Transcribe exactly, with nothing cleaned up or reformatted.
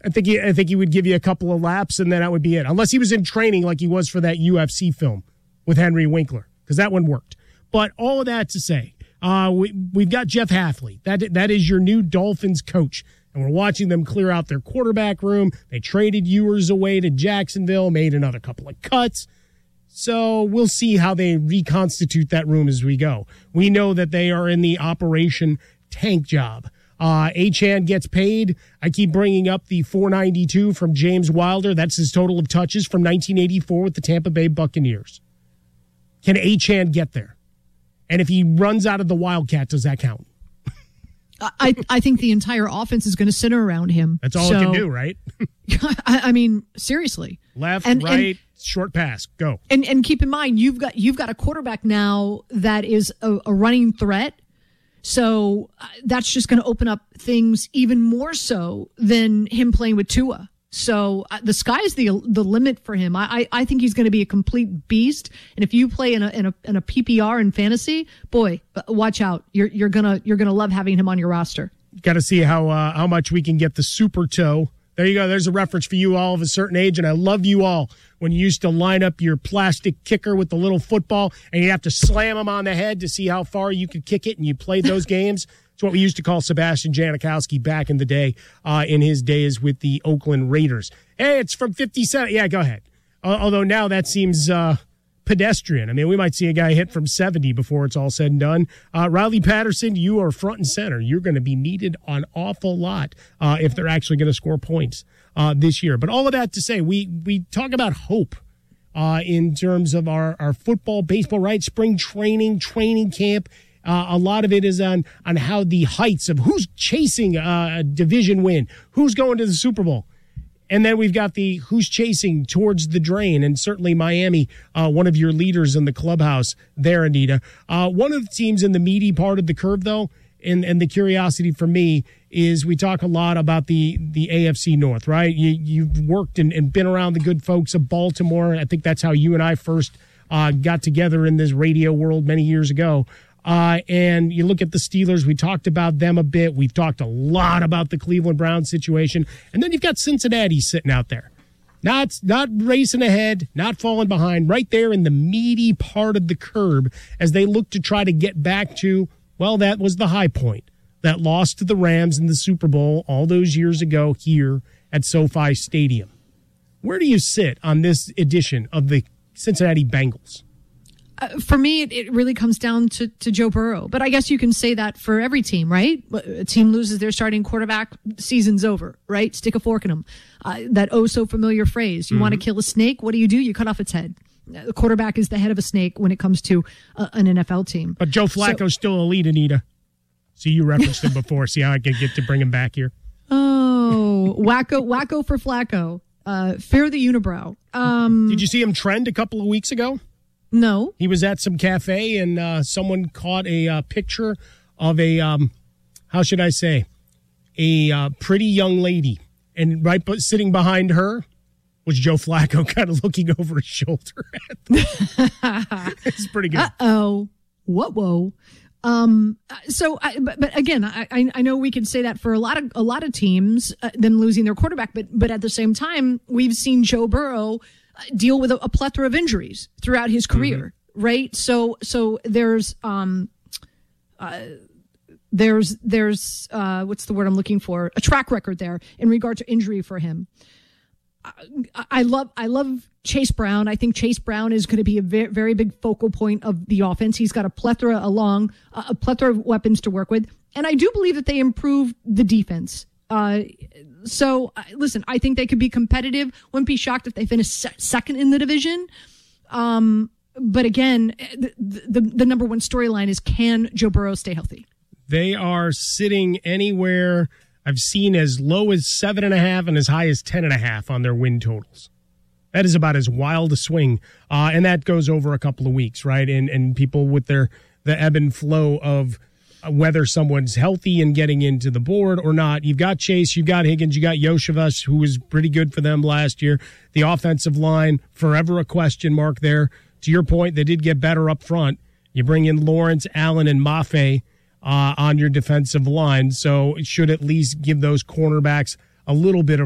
I think he, I think he would give you a couple of laps, and then that would be it. Unless he was in training like he was for that U F C film with Henry Winkler, because that one worked. But all of that to say, uh, we, we've got Jeff Hafley. That That is your new Dolphins coach. And we're watching them clear out their quarterback room. They traded Ewers away to Jacksonville, made another couple of cuts. So we'll see how they reconstitute that room as we go. We know that they are in the Operation Tank Job. Uh, Achane gets paid. I keep bringing up the four ninety-two from James Wilder. That's his total of touches from nineteen eighty-four with the Tampa Bay Buccaneers. Can Achane get there? And if he runs out of the Wildcat, does that count? I, I think the entire offense is going to center around him. That's all so, it can do, right? I, I mean, seriously. Left, and, right, and, short pass, go. And and keep in mind, you've got you've got a quarterback now that is a, a running threat. So uh, that's just going to open up things even more so than him playing with Tua. So uh, the sky's the the limit for him. I I, I think he's going to be a complete beast. And if you play in a in a in a P P R in fantasy, boy, watch out. You're you're gonna you're gonna love having him on your roster. Got to see how uh, how much we can get the super toe. There you go. There's a reference for you all of a certain age, and I love you all when you used to line up your plastic kicker with the little football, and you have to slam them on the head to see how far you could kick it, and you played those games. It's what we used to call Sebastian Janikowski back in the day, uh, in his days with the Oakland Raiders. Hey, it's from fifty-seven. Yeah, go ahead. Uh, although now that seems uh, pedestrian. I mean, we might see a guy hit from seventy before it's all said and done. Uh, Riley Patterson, you are front and center. You're going to be needed an awful lot uh, if they're actually going to score points uh, this year. But all of that to say, we we talk about hope uh, in terms of our, our football, baseball, right? Spring training, training camp. Uh, a lot of it is on, on how the heights of who's chasing a division win, who's going to the Super Bowl. And then we've got the who's chasing towards the drain, and certainly Miami, uh, one of your leaders in the clubhouse there, Anita. Uh, one of the teams in the meaty part of the curve, though, and, and the curiosity for me is we talk a lot about the, the A F C North, right? You, you've worked and, and been around the good folks of Baltimore. I think that's how you and I first uh, got together in this radio world many years ago. Uh, and you look at the Steelers, we talked about them a bit. We've talked a lot about the Cleveland Browns situation. And then you've got Cincinnati sitting out there. Not, not racing ahead, not falling behind, right there in the meaty part of the curb as they look to try to get back to, well, that was the high point. That loss to the Rams in the Super Bowl all those years ago here at SoFi Stadium. Where do you sit on this edition of the Cincinnati Bengals? Uh, for me, it, it really comes down to, to Joe Burrow. But I guess you can say that for every team, right? A team loses their starting quarterback, season's over, right? Stick a fork in them. Uh, that oh-so-familiar phrase. You mm-hmm. want to kill a snake? What do you do? You cut off its head. The quarterback is the head of a snake when it comes to uh, an N F L team. But Joe Flacco's so, still elite, Anita. See, you referenced him before. See how I can get to bring him back here? Oh, wacko, wacko for Flacco. Uh, fear the unibrow. Um, Did you see him trend a couple of weeks ago? No. He was at some cafe, and uh, someone caught a uh, picture of a, um, how should I say, a uh, pretty young lady. And right but sitting behind her was Joe Flacco kind of looking over his shoulder. It's pretty good. Uh-oh. Whoa, whoa. Um, so, I, but, but again, I, I know we can say that for a lot of a lot of teams, uh, them losing their quarterback, but but at the same time, we've seen Joe Burrow deal with a, a plethora of injuries throughout his career, mm-hmm. right? So, so there's, um, uh, there's, there's, uh, what's the word I'm looking for? A track record there in regard to injury for him. I, I love, I love Chase Brown. I think Chase Brown is going to be a very, very big focal point of the offense. He's got a plethora along, uh, a plethora of weapons to work with. And I do believe that they improved the defense. Uh, so uh, listen, I think they could be competitive. Wouldn't be shocked if they finish se- second in the division. Um, but again, the, the, the number one storyline is, can Joe Burrow stay healthy? They are sitting anywhere I've seen as low as seven and a half and as high as ten and a half on their win totals. That is about as wild a swing. Uh, and that goes over a couple of weeks, right? And, and people with their, the ebb and flow of whether someone's healthy and getting into the board or not. You've got Chase, you've got Higgins, you got Yoshevas, who was pretty good for them last year. The offensive line, forever a question mark there. To your point, they did get better up front. You bring in Lawrence, Allen, and Mafe uh, on your defensive line, so it should at least give those cornerbacks a little bit of